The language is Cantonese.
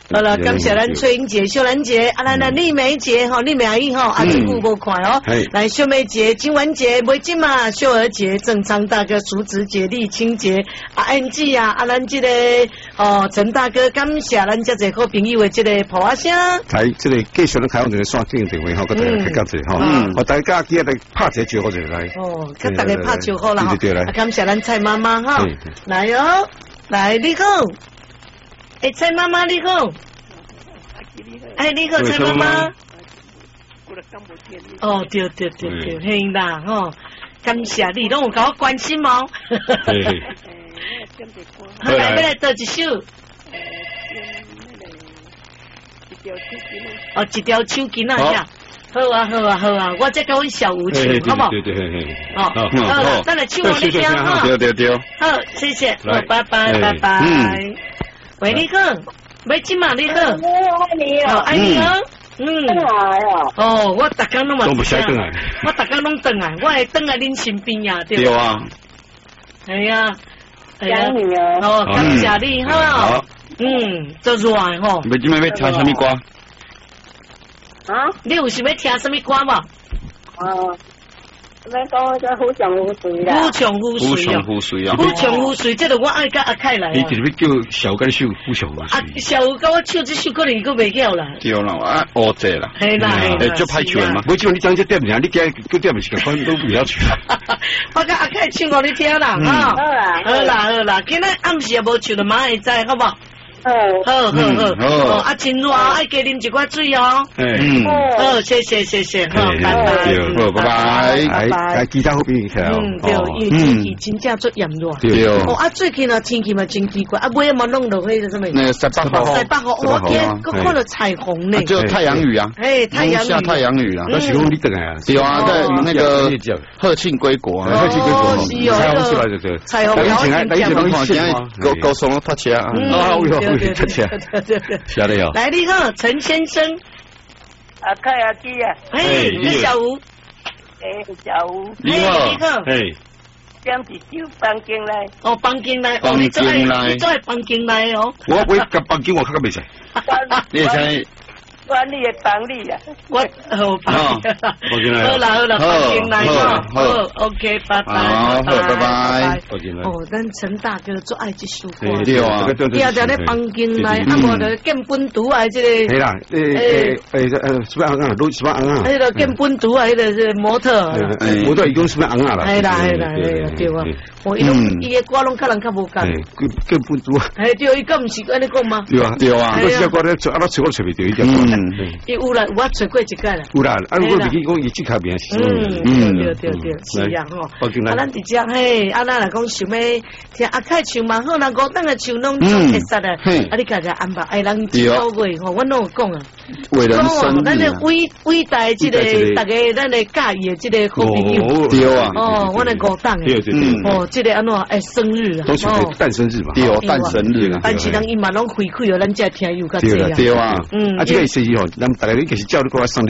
好了，感谢咱翠英姐、秀兰姐，咱丽梅姐吼，丽梅阿姨吼，这久无看哦。来，秀梅姐、金文姐、梅金嘛、秀儿姐、正常大哥、淑子姐、丽清姐、安吉啊，咱这个陈大哥，感谢咱这个好朋友的这个普阿声。 来，这个继续咱开放这个线顶电话吼，跟大家开讲者吼，我大家记得拍一个招呼就来。 哦，跟大家拍招呼啦。 对来。 感谢咱蔡妈妈哈，来哟，来你好，蔡妈妈你好。你好，蔡妈妈。哦，对，嘿啦，吼，感谢你，拢有甲我关心哦。好来，要来倒一首。一条手巾啊，呀，好啊，我再甲阮小吴唱，好不好？ 对， 好了，咱来唱我你听哈。 对， 好，谢谢，拜拜。喂，你好。喂，今晚你好，爱你好，我逐工拢嘛， 不想回来， 我逐工拢回来，我会回来恁身边呀， 对啊， 系啊，感谢你哈，做热吼。 你今晚要听什么歌？ 你有想要听什么歌无？ 咱讲这虎强虎水啦， 虎强虎水，这个我爱甲阿凯来。 你就是要叫小跟秀虎强虎水。 小跟我唱这首歌，你佫袂晓啦。 对啦，我这啦。 系啦， 就歹唱嘛。我希望你讲这点名，你今个点是个反正都不要唱。 我甲阿凯唱互你听啦，好啦，今日暗时也无唱，就马会知，好不好？好，真热，爱加啉一罐水哦。好，谢谢，好，拜拜。 来，其他好朋友听哦。 对，因为天气真正足炎热。 对最近天气嘛真奇怪，尾嘛弄落去什么？ 那18号， 我天，佫看到彩虹呢。 就太阳雨啊。下太阳雨啊。那是讲你等啊。对啊，在那个贺庆归国啊。彩虹出来就彩虹表演高松拍车啊。晓得哟。 来，你好，陈先生。 凯阿基啊。 小吴。 小吴。 你好。 将是酒房间来。 房间来，你做系房间来哦。 我甲房间我较袂使。你使。 管理的帮你啊， 我帮你。好啦，帮进来好 ，OK， 拜拜。咱陈大哥最爱这首歌。 对啊， 在咧帮进来，无就根本独爱这个。 系啦，什么红啊，都什么红啊。 迄个根本独爱的模特。 模特已经什么红啊啦。 系啦，对啊。伊个歌拢较人较无共。 根本独。 对，伊个毋是安尼讲吗？ 对啊。我这歌咧，找我找袂着伊只歌。 有啦，我找过一届啦。 有啦，如果比起讲伊最卡边是。 对，是啊吼。咱直接咱来讲想要听阿凯唱嘛好啦，5档的唱拢会使啦。你家己安排，人几个月吼，我拢有讲啊。讲咱的伟大这个大家咱的介意的这个好朋友。 对啊。 我的5档的。对。这个安怎生日啊？ 都是诞生日嘛。对，诞生日啊。 但是人伊嘛拢回馈哦，咱这听友较济啊。 对啊。这个是吼，咱大家你就是叫你过来送。